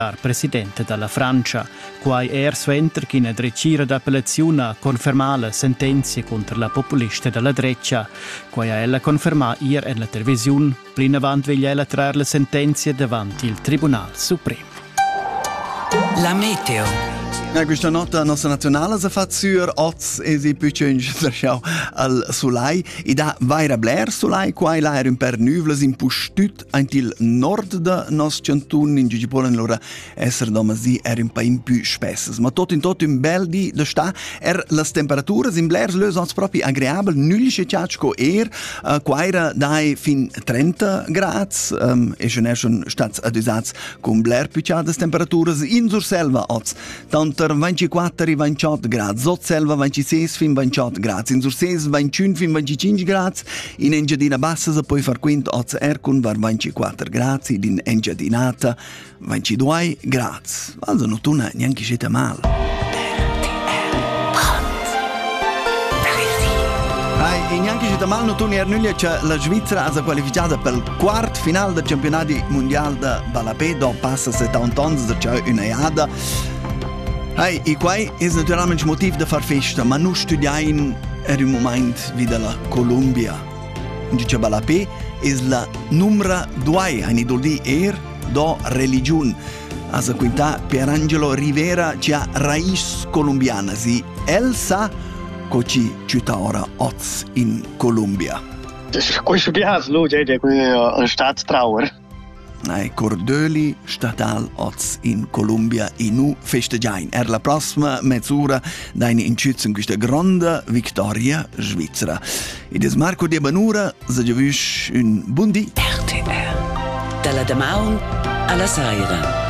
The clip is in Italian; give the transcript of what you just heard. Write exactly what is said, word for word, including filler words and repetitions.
presidente della Francia, quai er suenter ch'ina drecira d'appellazione ha confermà la sentenza contro la populista della Dreccia, quai a ella confermà ier en la televisione, plin avant veglia ella trarre la sentenza davanti il Tribunal Supremo. La meteo. Ja, questa nota nostra nazionale si fa sur oz e si picciunge lasciau al solai e da vaira bler solai qua la er un per nuvles in pustut ant il nord da nos cantun in Gigipolen lora esser domasi er un pa in più spesses ma tot in tot un bel di da sta er las temperaturas in bler lös ons proprio agreabel nullische ciacco er uh, quaira dai fin trenta grads um, e schon er schon stats adusats con bler picciadas temperaturas in sur selva oz tant ventiquattro e ventotto gradi, sotto selva ventisei fin ventotto gradi, in Surses venticinque fin venticinque gradi, in Engiadina Bassa si può far quinto oz Ercun var ventiquattro gradi, in Engiadinata ventidue gradi. Also non tu neanche siete male. E neanche siete male, non tu ne ernuglia che la Svizzera ha qualificata per il quarto finale del campionato mondiale di Balapé, dopo passa settanta anni, cioè una iada. Hey, e quai è naturalmente motivo da far festa, ma non studiare er un momento wie la Colombia. Dice Balapé è la numero due, eine doldi er do religion. Asa quinta Pierangelo Rivera c'ha raiz colombiana, si el sa coci città ora oz in Colombia. Questo piace, lo c'è un Staatstrauer. Ai Cordeli Statal Oz in Colombia e nu festeggiain. Er la prossima mezz'ora daini in in questa grande vittoria svizzera. Ed es Marco de Banura, se già un buon dì. R T R. Dalla Damaun alla Saira.